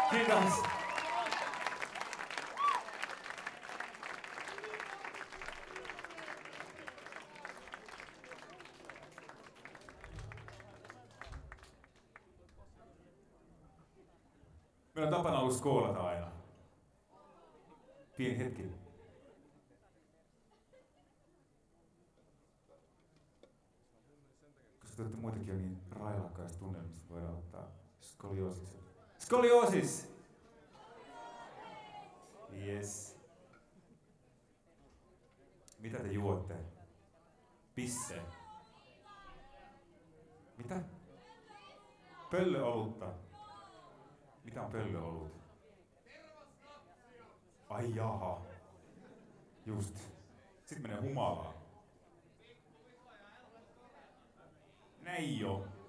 Kiitos. Meillä on tapana ollut skoolata aina. Pieni hetki. Koska te olette muitakin jo niin railakkaista tunnelmista, voidaan ottaa skolioosiksen. Skolioosis! Yes. Mitä te juotte? Pisse. Mitä? Pöllöolutta. Mitä on pöllöolut? Ai jaha. Just. Sitten menee humalaa. Näin jo.